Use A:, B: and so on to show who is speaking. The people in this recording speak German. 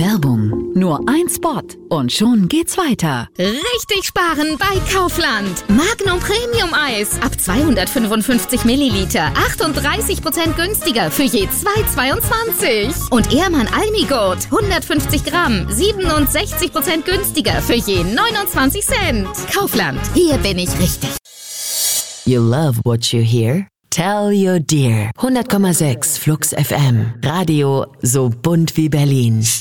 A: Werbung. Nur ein Spot und schon geht's weiter.
B: Richtig sparen bei Kaufland. Magnum Premium Eis ab 255 Milliliter. 38% günstiger für je 2,22. Und Ehrmann Almigurt 150 Gramm. 67% günstiger für je 29 Cent. Kaufland, hier bin ich richtig.
C: You love what you hear? Tell your dear. 100,6 Flux FM. Radio so bunt wie Berlin.